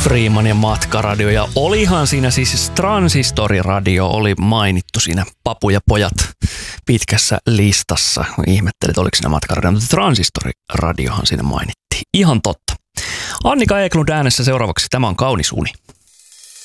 Freeman ja Matkaradio, ja olihan siinä siis Transistoriradio oli mainittu siinä Papu ja pojat pitkässä listassa. Ihmettelit, oliko siinä Matkaradio, mutta Transistoriradiohan siinä mainittiin. Ihan totta. Annika Eklund äänessä seuraavaksi Tämä on kaunis uni.